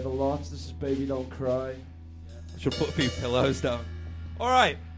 a lot. This is Baby Don't Cry. I should put a few pillows down. All right.